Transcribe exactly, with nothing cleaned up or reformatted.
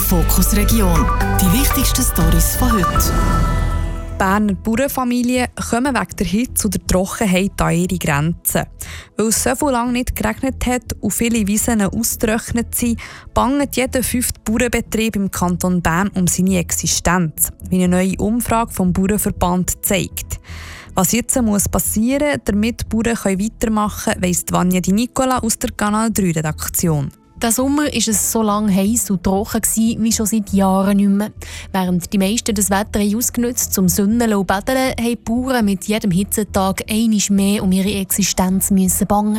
Fokus Region. Die wichtigsten Storys von heute. Berner Bauernfamilien kommen wegen der Hitze oder Trockenheit an ihre Grenzen. Weil es so viel lange nicht geregnet hat und viele Wiesen ausgetrocknet sind, bangt jeder fünfte Bauernbetrieb im Kanton Bern um seine Existenz, wie eine neue Umfrage vom Bauernverband zeigt. Was jetzt muss passieren, damit die Bauern weitermachen können, weiss Vanja Di Nicola aus der Kanal drei Redaktion. Diesen Sommer war es so lange heiß und trocken wie schon seit Jahren nicht mehr. Während die meisten das Wetter ausgenutzt zum Sonneln und Baden, haben die Bauern mit jedem Hitzetag einmal mehr um ihre Existenz müssen bangen.